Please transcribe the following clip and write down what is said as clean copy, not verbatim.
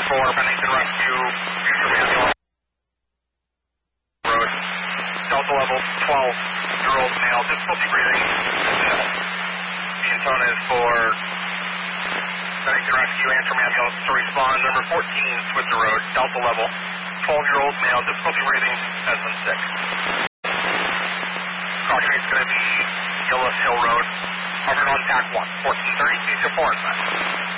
for Bennington Rescue, future manual road, Delta level 12-year-old male, difficulty breathing. The tone is for Bennington Rescue, Antrim Ambulance to respond. Number 14, Switzer Road, Delta level, 12-year-old male, difficulty breathing, has been sick. Crossing is going to be Gillis Hill Road, hovering on TAC 1, 1430, CC 4 inside.